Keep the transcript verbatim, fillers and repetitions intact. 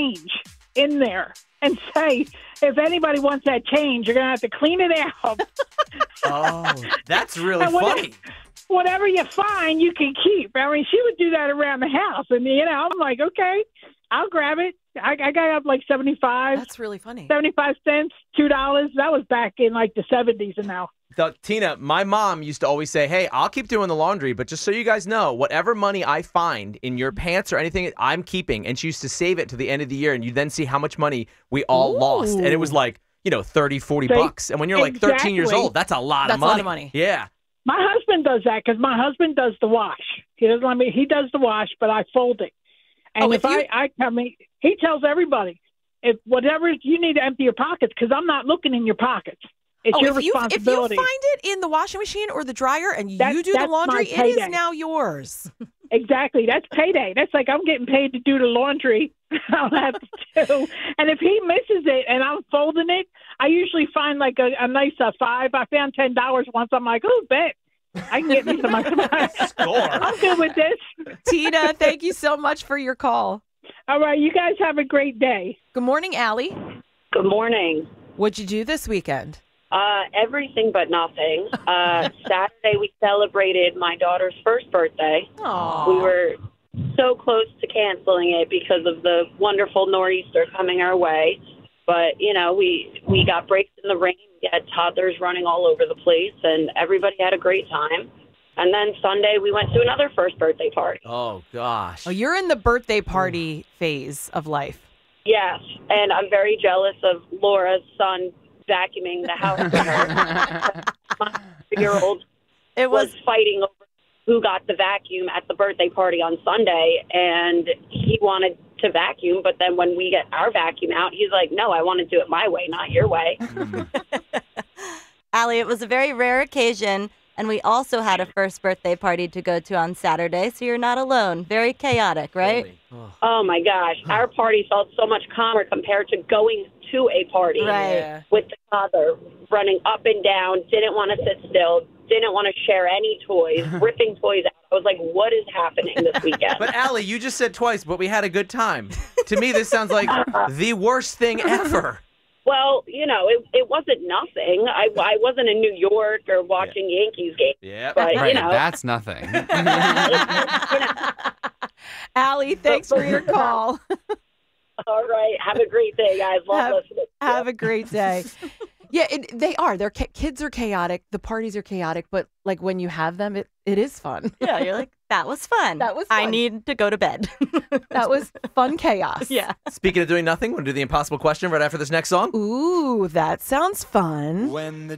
change in there and say, if anybody wants that change, you're going to have to clean it out. Oh, that's really And whatever- funny. Whatever you find, you can keep. I mean, she would do that around the house. And, you know, I'm like, okay, I'll grab it. I, I got up like seventy-five, That's really funny. seventy-five cents, two dollars. That was back in like the seventies and now. So, Tina, my mom used to always say, hey, I'll keep doing the laundry, but just so you guys know, whatever money I find in your pants or anything, I'm keeping. And she used to save it to the end of the year, and you then see how much money we all Ooh. lost. And it was like, you know, thirty, forty They- bucks. And when you're like thirteen years Exactly. old, that's a lot That's of a lot money. of money. Yeah. My husband does that because my husband does the wash. He doesn't let me. He does the wash, but I fold it. And Oh, if, if you- I, I come, in, he tells everybody, if whatever you need to empty your pockets, because I'm not looking in your pockets. It's Oh, your if you if you responsibility. find it in the washing machine or the dryer and That- you do the that's my laundry, it is payday. now yours. Exactly. That's payday. That's like I'm getting paid to do the laundry. I'll have to do. And if he misses it and I'm folding it, I usually find like a, a nice uh, five. I found ten dollars once. I'm like, oh, bet. I can get me some. Score. I'm good with this. Tina, thank you so much for your call. All right. You guys have a great day. Good morning, Allie. Good morning. What'd you do this weekend? Uh, everything but nothing. Uh, Saturday we celebrated my daughter's first birthday. Aww. We were so close to canceling it because of the wonderful nor'easter coming our way. But, you know, we, we got breaks in the rain. We had toddlers running all over the place, and everybody had a great time. And then Sunday we went to another first birthday party. Oh, gosh. Oh, you're in the birthday party phase of life. Yes, and I'm very jealous of Laura's son vacuuming the house for her. My three-year-old It was was fighting over who got the vacuum at the birthday party on Sunday, and he wanted to vacuum, but then when we get our vacuum out, he's like, no, I want to do it my way, not your way. Allie, it was a very rare occasion, and we also had a first birthday party to go to on Saturday, so you're not alone. Very chaotic, right? Really? Oh. Oh, my gosh. Our party felt so much calmer compared to going to a party Right. Yeah. with the father running up and down, didn't want to sit still, didn't want to share any toys, ripping toys out. I was like, what is happening this weekend? But, Allie, you just said twice, but we had a good time. To me, this sounds like the worst thing ever. Well, you know, it it wasn't nothing. I, I wasn't in New York or watching Yankees games. Yeah. But, Right, you know, that's nothing. you know, Allie, thanks for your call. all right. Have a great day, guys. Love Have- listening. Have a great day. Yeah, it, they are. Their kids are chaotic. The parties are chaotic, but like when you have them, it, it is fun. Yeah, you're like, that was fun. That was I fun. need to go to bed. That was fun chaos. Yeah. Speaking of doing nothing, want to do the impossible question right after this next song? Ooh, that sounds fun. When the